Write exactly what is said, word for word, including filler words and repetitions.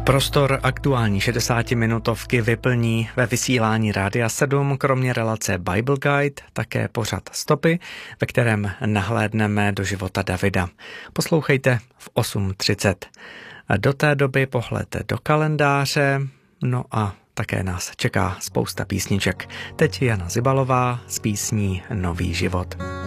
Prostor aktuální šedesátiminutovky vyplní ve vysílání Rádia sedm kromě relace Bible Guide také pořad Stopy, ve kterém nahlédneme do života Davida. Poslouchejte v osm třicet. Do té doby pohled do kalendáře, no a také nás čeká spousta písniček. Teď Jana Zibalová s písní Nový život.